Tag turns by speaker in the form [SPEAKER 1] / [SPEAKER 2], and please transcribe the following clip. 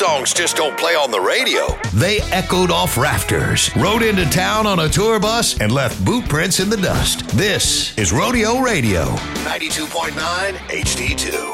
[SPEAKER 1] songs just don't play on the radio.
[SPEAKER 2] They echoed off rafters, rode into town on a tour bus, and left boot prints in the dust. This is Rodeo Radio.
[SPEAKER 1] 92.9 HD2.